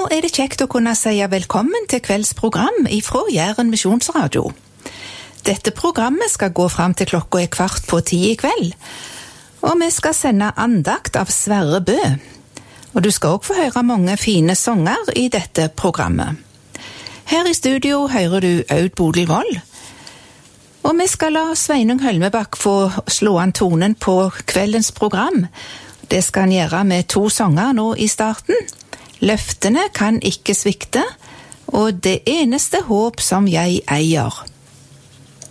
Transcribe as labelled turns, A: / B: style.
A: Nå det kjekt å kunne si velkommen til kveldsprogram ifra Jæren Misjonsradio. Dette programmet skal gå fram til klokka 9:15 i kveld, og vi skal sende andakt av Sverre Bø. Og du skal også få høre mange fine sanger i dette programmet. Her i studio hører du Aud Bodil Vold, og vi skal la Sveinung Hølmebakk få slå an tonen på kveldens program. Det skal han gjøre med 2 sanger nå i starten. Løftene kan ikke svikte, og det eneste håp som jeg eier.